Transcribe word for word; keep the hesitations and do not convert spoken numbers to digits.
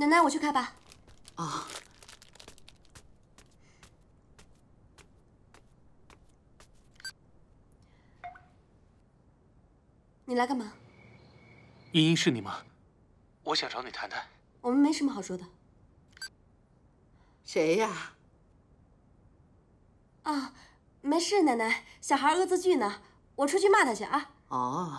奶奶，我去开吧。 啊。 你来干嘛？ 茵茵是你吗？我想找你谈谈。 我们没什么好说的。 谁呀？ 啊，没事，奶奶，小孩恶作剧呢，我出去骂他去啊。 哦。